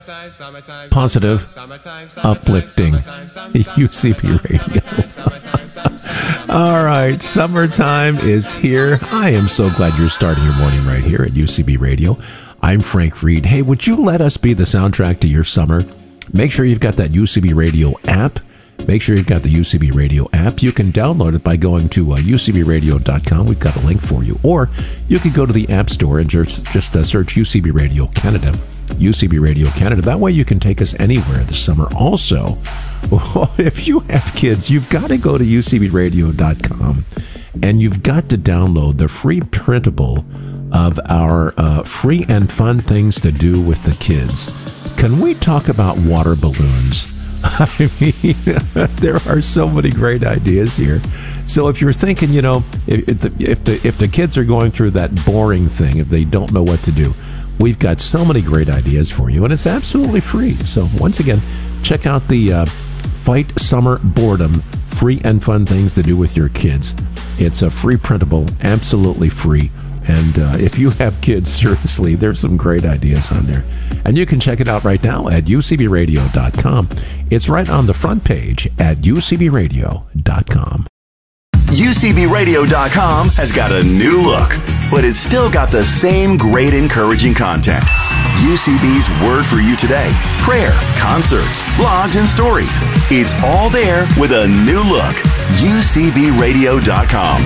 positive, uplifting UCB Radio. All right, summertime is here. I am so glad you're starting your morning right here at UCB Radio. I'm Frank Reed. Hey, would you let us be the soundtrack to your summer? Make sure you've got that UCB Radio app. Make sure you've got the UCB Radio app. You can download it by going to ucbradio.com. We've got a link for you. Or you can go to the App Store and just search UCB Radio Canada. UCB Radio Canada. That way you can take us anywhere this summer. Also, if you have kids, you've got to go to ucbradio.com and you've got to download the free printable of our free and fun things to do with the kids. Can we talk about water balloons? I mean, there are so many great ideas here. So if you're thinking, you know, if the kids are going through that boring thing, if they don't know what to do, we've got so many great ideas for you, and it's absolutely free. So once again, check out the Fight Summer Boredom, free and fun things to do with your kids. It's a free printable, absolutely free. And if you have kids, seriously, there's some great ideas on there. And you can check it out right now at ucbradio.com. It's right on the front page at ucbradio.com. UCBradio.com has got a new look, but it's still got the same great encouraging content. UCB's Word for You Today, prayer, concerts, blogs, and stories. It's all there with a new look. UCBradio.com.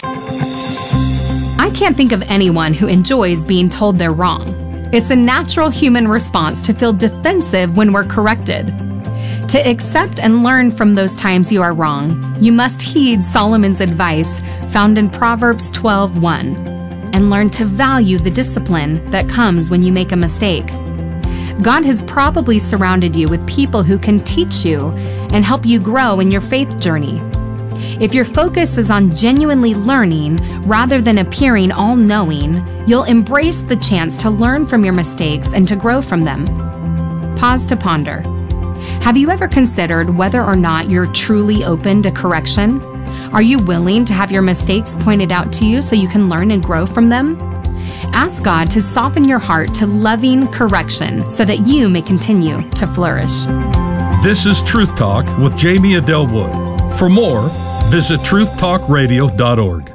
I can't think of anyone who enjoys being told they're wrong. It's a natural human response to feel defensive when we're corrected. To accept and learn from those times you are wrong, you must heed Solomon's advice found in Proverbs 12:1, and learn to value the discipline that comes when you make a mistake. God has probably surrounded you with people who can teach you and help you grow in your faith journey. If your focus is on genuinely learning rather than appearing all-knowing, you'll embrace the chance to learn from your mistakes and to grow from them. Pause to ponder. Have you ever considered whether or not you're truly open to correction? Are you willing to have your mistakes pointed out to you so you can learn and grow from them? Ask God to soften your heart to loving correction so that you may continue to flourish. This is Truth Talk with Jamie Adelwood. For more, visit truthtalkradio.org.